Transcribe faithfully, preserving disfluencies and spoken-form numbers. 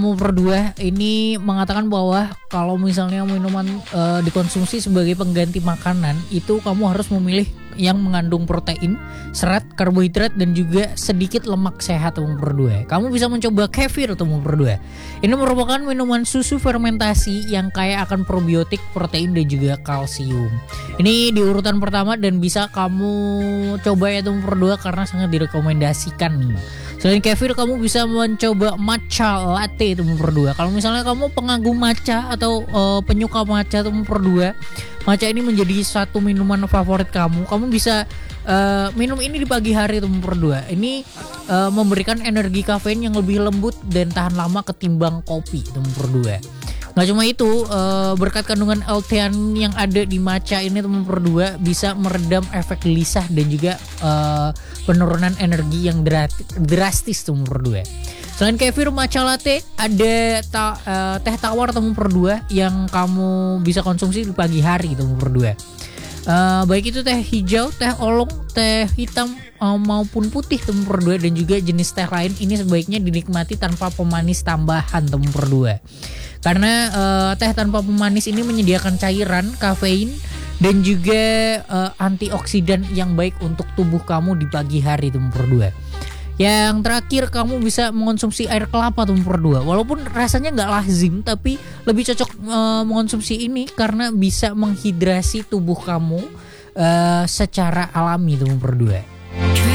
Temu berdua ini mengatakan bahwa kalau misalnya minuman uh, dikonsumsi sebagai pengganti makanan, itu kamu harus memilih yang mengandung protein, serat, karbohidrat, dan juga sedikit lemak sehat. Temu berdua, kamu bisa mencoba kefir. Temu berdua, ini merupakan minuman susu fermentasi yang kaya akan probiotik, protein, dan juga kalsium. Ini di urutan pertama dan bisa kamu coba ya temu berdua karena sangat direkomendasikan nih. Selain kefir, kamu bisa mencoba matcha latte temu berdua. Kalau misalnya kamu pengagum matcha atau uh, penyuka matcha temu berdua, matcha ini menjadi satu minuman favorit kamu. Kamu bisa uh, minum ini di pagi hari temu berdua. Ini uh, memberikan energi kafein yang lebih lembut dan tahan lama ketimbang kopi temu berdua. Nggak cuma itu, uh, berkat kandungan L-theanine yang ada di matcha ini teman berdua bisa meredam efek gelisah dan juga uh, penurunan energi yang drastis teman berdua. Selain kefir, matcha latte, ada ta- uh, teh tawar teman berdua yang kamu bisa konsumsi di pagi hari teman berdua. Uh, baik itu teh hijau, teh oolong, teh hitam uh, maupun putih teman berdua, dan juga jenis teh lain ini sebaiknya dinikmati tanpa pemanis tambahan teman berdua. Karena uh, teh tanpa pemanis ini menyediakan cairan, kafein, dan juga uh, antioksidan yang baik untuk tubuh kamu di pagi hari teman berdua. Yang terakhir, kamu bisa mengonsumsi air kelapa teman berdua. Walaupun rasanya nggak lazim, tapi lebih cocok uh, mengonsumsi ini karena bisa menghidrasi tubuh kamu uh, secara alami teman berdua.